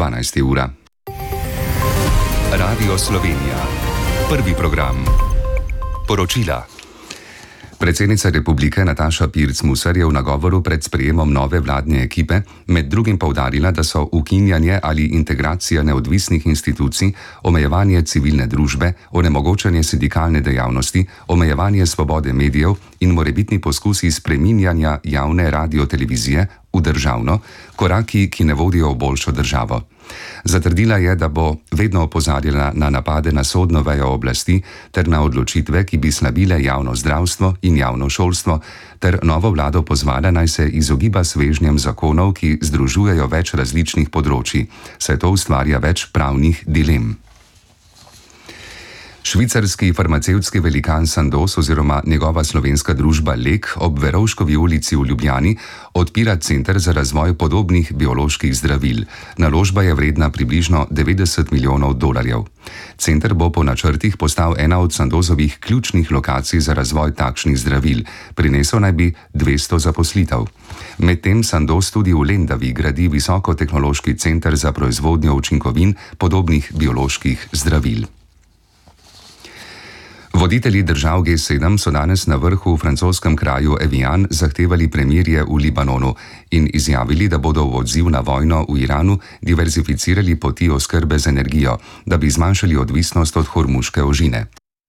12. ura. Radio Slovenija. Prvi program. Poročila. Predsednica republike Nataša Pirc Musar je v nagovoru pred sprejemom nove vladne ekipe med drugim poudarila, da so ukinjanje ali integracija neodvisnih institucij, omejevanje civilne družbe, onemogočanje sindikalne dejavnosti, omejevanje svobode medijev in morebitni poskusi spreminjanja javne radiotelevizije v državno, koraki, ki ne vodijo v boljšo državo. Zatrdila je, da bo vedno opozarjala na napade na sodno vejo oblasti ter na odločitve, ki bi slabile javno zdravstvo in javno šolstvo, ter novo vlado pozvala, naj se izogiba svežnjem zakonov, ki združujejo več različnih področij, saj to ustvarja več pravnih dilem. Švicarski farmacevtski velikan Sandoz oziroma njegova slovenska družba Lek ob Verovškovi ulici v Ljubljani odpira center za razvoj podobnih bioloških zdravil. Naložba je vredna približno 90 milijonov dolarjev. Center bo po načrtih postal ena od Sandozovih ključnih lokacij za razvoj takšnih zdravil. Prinesel naj bi 200 zaposlitev. Medtem Sandoz tudi v Lendavi gradi visokotehnološki center za proizvodnjo učinkovin podobnih bioloških zdravil. Voditelji držav G7 so danes na vrhu v francoskem kraju Evian zahtevali premirje v Libanonu in izjavili, da bodo v odziv na vojno v Iranu diverzificirali poti oskrbe z energijo, da bi zmanjšali odvisnost od Hormuške ožine.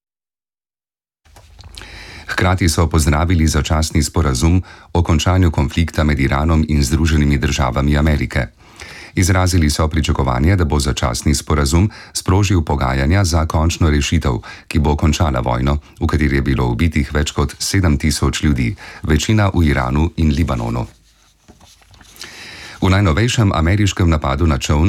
Hkrati so pozdravili začasni sporazum o končanju konflikta med Iranom in Združenimi državami Amerike. Izrazili so pričakovanje, da bo začasni sporazum sprožil pogajanja za končno rešitev, ki bo končala vojno, v kateri je bilo ubitih več kot 7,000 ljudi, večina v Iranu in Libanonu. V najnovejšem ameriškem napadu na čoln